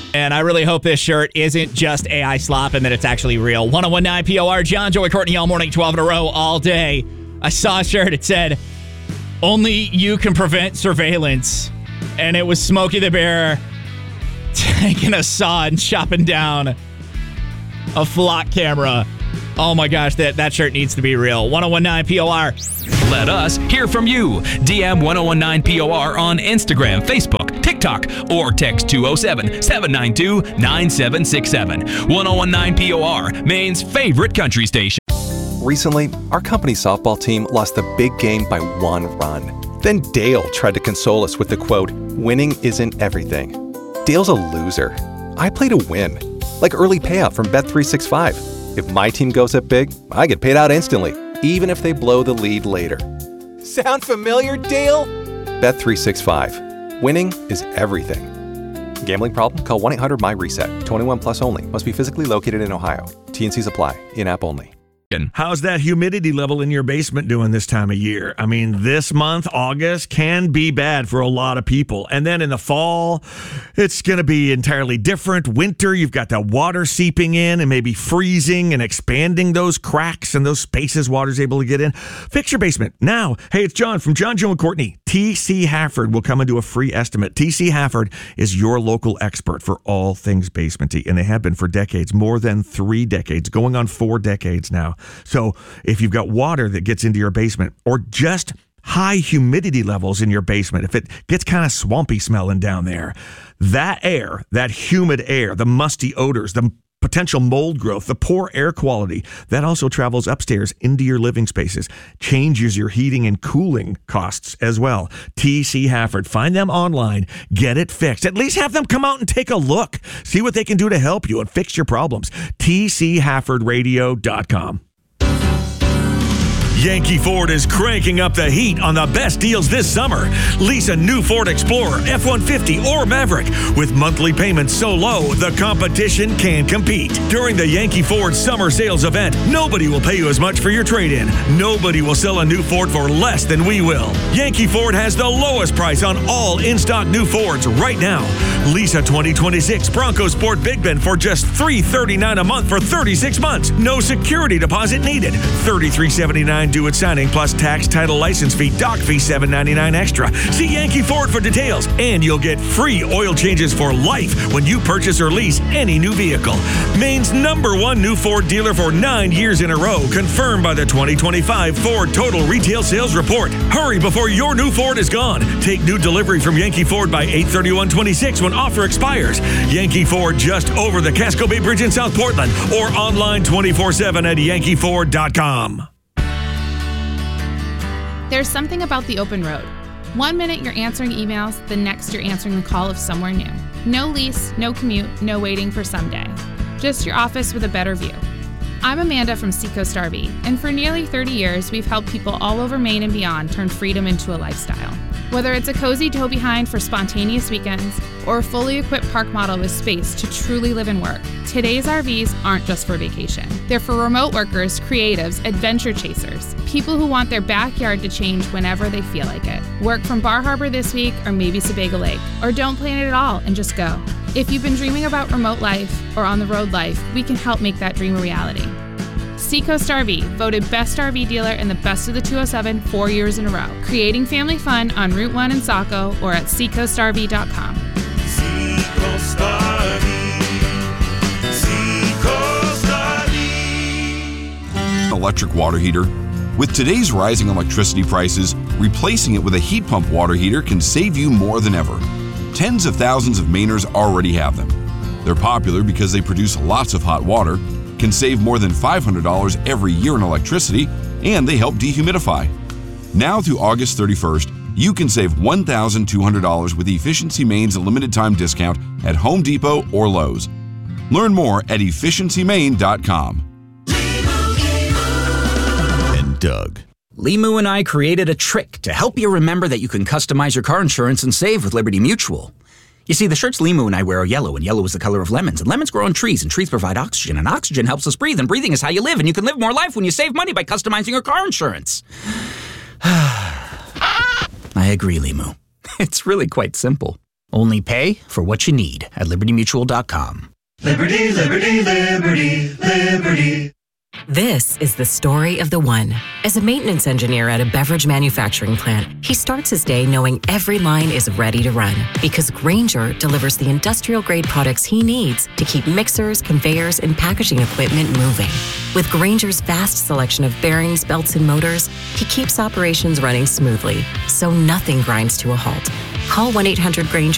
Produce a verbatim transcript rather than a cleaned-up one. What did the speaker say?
And I really hope this shirt isn't just A I slop and that it's actually real. one oh one nine P O R, John, Joey, Courtney, all morning, twelve in a row, all day. I saw a shirt. It said, only you can prevent surveillance. And it was Smokey the Bear taking a saw and chopping down a flock camera. Oh my gosh, that, that shirt needs to be real. one oh one nine P O R. Let us hear from you. D M one oh one nine P O R on Instagram, Facebook, TikTok, or text two oh seven, seven nine two, nine seven six seven. one oh one nine P O R, Maine's favorite country station. Recently, our company softball team lost the big game by one run. Then Dale tried to console us with the quote, "Winning isn't everything." Dale's a loser. I play to win. Like early payout from Bet three sixty-five. If my team goes up big, I get paid out instantly, even if they blow the lead later. Sound familiar, Dale? Bet three sixty-five. Winning is everything. Gambling problem? Call one eight hundred M Y reset. twenty-one plus only. Must be physically located in Ohio. T and Cs apply. In-app only. How's that humidity level in your basement doing this time of year? I mean, this month, August, can be bad for a lot of people. And then in the fall, it's going to be entirely different. Winter, you've got that water seeping in and maybe freezing and expanding those cracks and those spaces water's able to get in. Fix your basement now. Hey, it's John from John, Joe, and Courtney. T C Hafford will come and do a free estimate. T C Hafford is your local expert for all things basementy, and they have been for decades, more than three decades, going on four decades now. So if you've got water that gets into your basement or just high humidity levels in your basement, if it gets kind of swampy smelling down there, that air, that humid air, the musty odors, the potential mold growth, the poor air quality, that also travels upstairs into your living spaces, changes your heating and cooling costs as well. T C Hafford. Find them online. Get it fixed. At least have them come out and take a look. See what they can do to help you and fix your problems. T C Hafford Radio dot com. Yankee Ford is cranking up the heat on the best deals this summer. Lease a new Ford Explorer, F one fifty, or Maverick with monthly payments so low the competition can't compete. During the Yankee Ford summer sales event, nobody will pay you as much for your trade-in. Nobody will sell a new Ford for less than we will. Yankee Ford has the lowest price on all in-stock new Fords right now. Lease a twenty twenty-six Bronco Sport Big Bend for just three hundred thirty-nine dollars a month for thirty-six months. No security deposit needed. thirty-three seventy-nine due at signing plus tax, title, license fee, doc fee seven ninety-nine extra. See Yankee Ford for details, and you'll get free oil changes for life when you purchase or lease any new vehicle. Maine's number one new Ford dealer for nine years in a row, confirmed by the twenty twenty-five Ford Total Retail Sales Report. Hurry before your new Ford is gone. Take new delivery from Yankee Ford by eight thirty-one twenty-six when offer expires. Yankee Ford just over the Casco Bay Bridge in South Portland, or online twenty-four seven at yankee ford dot com. There's something about the open road. One minute you're answering emails, the next you're answering the call of somewhere new. No lease, no commute, no waiting for someday. Just your office with a better view. I'm Amanda from Seacoast R V, and for nearly thirty years, we've helped people all over Maine and beyond turn freedom into a lifestyle. Whether it's a cozy tow behind for spontaneous weekends or a fully equipped park model with space to truly live and work, today's R Vs aren't just for vacation. They're for remote workers, creatives, adventure chasers, people who want their backyard to change whenever they feel like it. Work from Bar Harbor this week or maybe Sebago Lake, or don't plan it at all and just go. If you've been dreaming about remote life or on-the-road life, we can help make that dream a reality. Seacoast R V, voted Best R V Dealer in the Best of the two oh seven four years in a row. Creating family fun on Route one in Saco or at seacoast r v dot com. Seacoast R V. Seacoast R V. Electric water heater. With today's rising electricity prices, replacing it with a heat pump water heater can save you more than ever. Tens of thousands of Mainers already have them. They're popular because they produce lots of hot water, can save more than five hundred dollars every year in electricity, and they help dehumidify. Now through August thirty-first, you can save one thousand two hundred dollars with Efficiency Maine's limited time discount at Home Depot or Lowe's. Learn more at efficiency maine dot com. And Doug. Limu and I created a trick to help you remember that you can customize your car insurance and save with Liberty Mutual. You see, the shirts Limu and I wear are yellow, and yellow is the color of lemons, and lemons grow on trees, and trees provide oxygen, and oxygen helps us breathe, and breathing is how you live, and you can live more life when you save money by customizing your car insurance. I agree, Limu. It's really quite simple. Only pay for what you need at liberty mutual dot com. Liberty, liberty, liberty, liberty. This is the story of the one. As a maintenance engineer at a beverage manufacturing plant, he starts his day knowing every line is ready to run because Grainger delivers the industrial-grade products he needs to keep mixers, conveyors, and packaging equipment moving. With Grainger's vast selection of bearings, belts, and motors, he keeps operations running smoothly, so nothing grinds to a halt. Call one eight hundred Grainger